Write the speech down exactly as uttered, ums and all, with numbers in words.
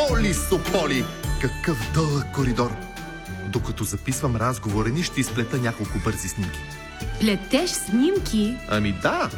Оли Сополи! Какъв дълъг коридор! Докато записвам разговора ни, ще изплета няколко бързи снимки. Плетеш снимки? Ами да,